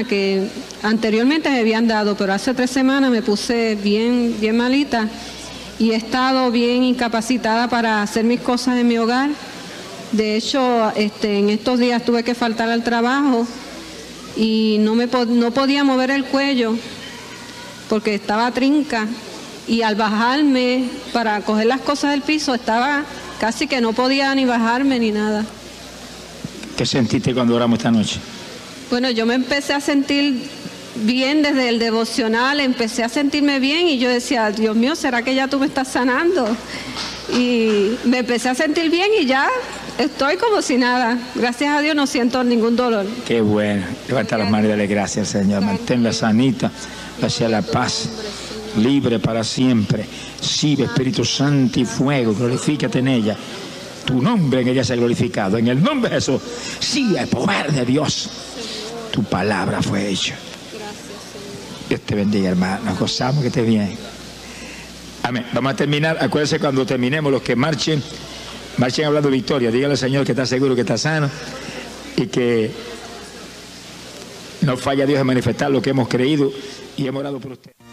que anteriormente me habían dado, pero hace 3 semanas me puse bien malita y he estado bien incapacitada para hacer mis cosas en mi hogar. De hecho, en estos días tuve que faltar al trabajo y no podía mover el cuello porque estaba trinca, y al bajarme para coger las cosas del piso estaba casi que no podía ni bajarme ni nada. ¿Qué sentiste cuando oramos esta noche? Bueno, yo me empecé a sentir bien desde el devocional, empecé a sentirme bien y yo decía, Dios mío, ¿será que ya tú me estás sanando? Y me empecé a sentir bien y ya estoy como si nada. Gracias a Dios no siento ningún dolor. Qué bueno. Levanta las manos y dale gracias al Señor. Manténla sanita, hacia la paz, libre para siempre. Sigue Espíritu Santo y fuego, glorifícate en ella. Tu nombre en ella sea glorificado. En el nombre de Jesús, sí, el poder de Dios. Tu palabra fue hecha. Dios te bendiga, hermano. Nos gozamos que estés bien. Amén. Vamos a terminar. Acuérdense, cuando terminemos, los que marchen hablando de victoria. Dígale al Señor que está seguro, que está sano y que no falla Dios en manifestar lo que hemos creído y hemos orado por usted.